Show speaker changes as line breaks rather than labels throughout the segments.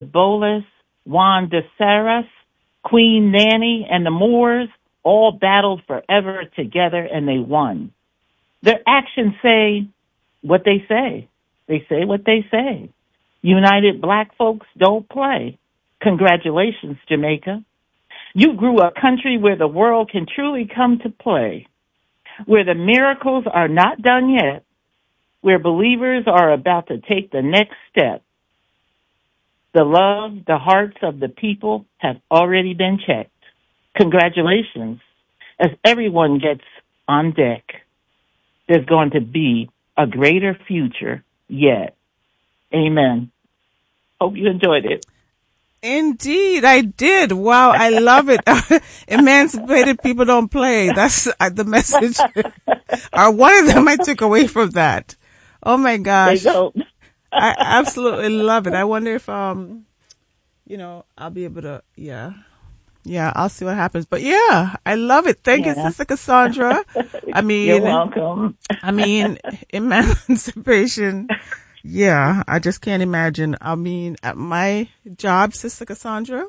Bolas, Juan de Saras, Queen Nanny, and the Moors all battled forever together and they won. Their actions say what they say. They say what they say. United black folks don't play. Congratulations, Jamaica. You grew a country where the world can truly come to play, where the miracles are not done yet, where believers are about to take the next step. The love, the hearts of the people have already been checked. Congratulations. As everyone gets on deck, there's going to be a greater future yet. Amen. Hope you enjoyed it.
Indeed, I did. Wow, I love it. Emancipated people don't play. That's the message. Or one of them I took away from that. Oh my gosh.
There you go.
I absolutely love it. I wonder if, I'll be able to, yeah, I'll see what happens. But yeah, I love it. Thank you, Sister Cassandra.
You're welcome.
Emancipation. Yeah, I just can't imagine. At my job, Sister Cassandra,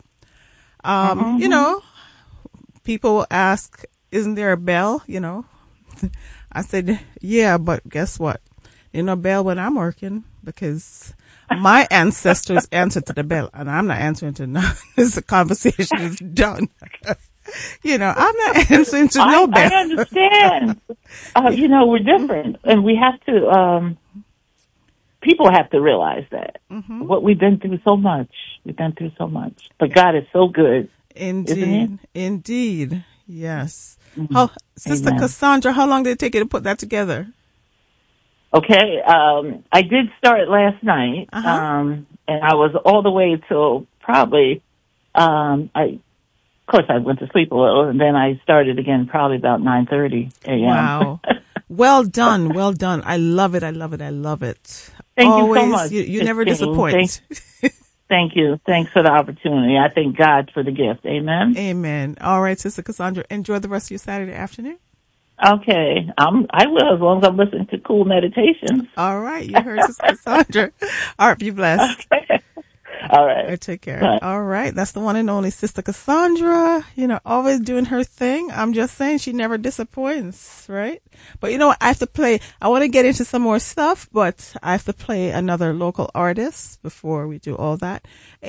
people will ask, isn't there a bell? I said, yeah, but guess what? There's no bell when I'm working because my ancestors answered to the bell and I'm not answering to none. This conversation is done. I'm not answering to no bell.
I understand. We're different and we have to, people have to realize that. Mm-hmm. What we've been through so much. But God is so good.
Indeed. Yes. Mm-hmm. Sister Amen. Cassandra, how long did it take you to put that together?
Okay. I did start last night. And I was all the way till probably, of course I went to sleep a little and then I started again probably about 9:30 a.m.
Wow. Well done. I love it.
Thank you so much.
You never disappoint.
Thank you. Thanks for the opportunity. I thank God for the gift. Amen.
Amen. All right, Sister Cassandra, enjoy the rest of your Saturday afternoon.
Okay. I will as long as I'm listening to cool meditations.
All right. You heard Sister Cassandra. All right. Be blessed.
Okay. All right.
Take care. Bye. All right. That's the one and only Sister Cassandra, always doing her thing. I'm just saying she never disappoints, right? But you know what? I want to get into some more stuff, but I have to play another local artist before we do all that.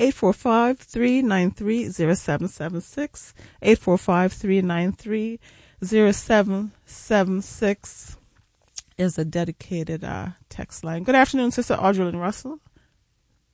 845-393-0776. 845-393-0776 is a dedicated text line. Good afternoon, Sister Audrey Russell.